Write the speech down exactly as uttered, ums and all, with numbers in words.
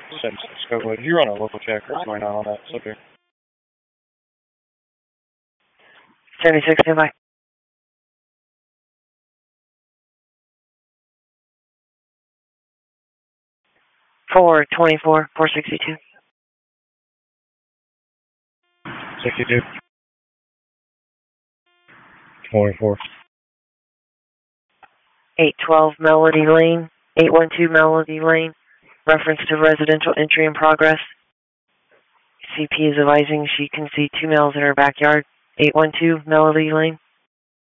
seven six Scopewood. If you run a local check, what's going on on that subject? seventy-six, standby. four twenty-four, four sixty-two. sixty-two. twenty-four. eight twelve Melody Lane, eight one two Melody Lane, reference to residential entry in progress. C P is advising she can see two males in her backyard. eight one two Melody Lane.